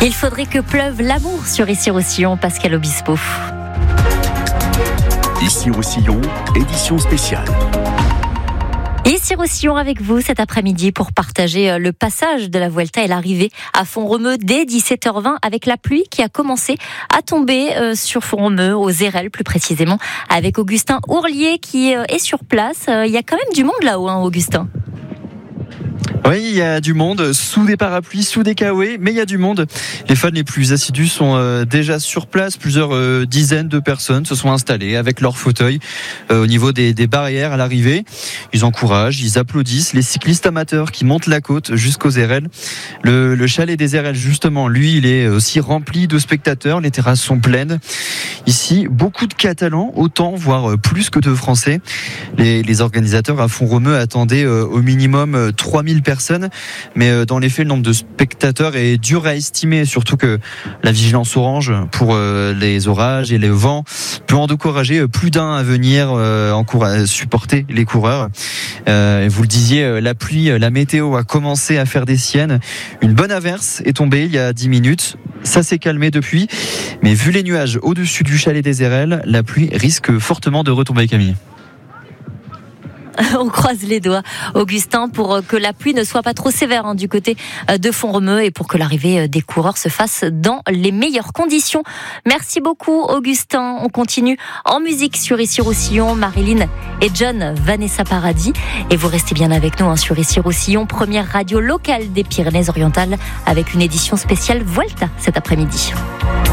Il faudrait que pleuve l'amour sur Issy-Roussillon, Pascal Obispo. Issy-Roussillon, édition spéciale. Issy-Roussillon avec vous cet après-midi pour partager le passage de la Vuelta et l'arrivée à Font-Romeu dès 17h20 avec la pluie qui a commencé à tomber sur Font-Romeu, aux Érelles plus précisément, avec Augustin Ourlier qui est sur place. Il y a quand même du monde là-haut, hein, Augustin. Oui, il y a du monde, sous des parapluies, sous des kawaii, mais il y a du monde. Les fans les plus assidus sont déjà sur place. Plusieurs dizaines de personnes se sont installées avec leurs fauteuils au niveau des barrières à l'arrivée. Ils encouragent, ils applaudissent les cyclistes amateurs qui montent la côte jusqu'aux Érelles. Le chalet des Érelles, justement, lui, il est aussi rempli de spectateurs. Les terrasses sont pleines. Ici, beaucoup de Catalans, autant, voire plus que de Français. Les organisateurs à Font-Romeu attendaient au minimum 3000 personnes. Mais dans les faits, le nombre de spectateurs est dur à estimer, surtout que la vigilance orange pour les orages et les vents peut encourager plus d'un à venir supporter les coureurs. Vous le disiez, la pluie, la météo a commencé à faire des siennes. Une bonne averse est tombée il y a 10 minutes. Ça s'est calmé depuis. Mais vu les nuages au-dessus du chalet des Érelles, la pluie risque fortement de retomber, Camille. On croise les doigts, Augustin, pour que la pluie ne soit pas trop sévère du côté de Font-Romeu et pour que l'arrivée des coureurs se fasse dans les meilleures conditions. Merci beaucoup, Augustin. On continue en musique sur Issy-Roussillon. Marilyn et John, Vanessa Paradis. Et vous restez bien avec nous sur Issy-Roussillon, première radio locale des Pyrénées-Orientales, avec une édition spéciale Vuelta cet après-midi.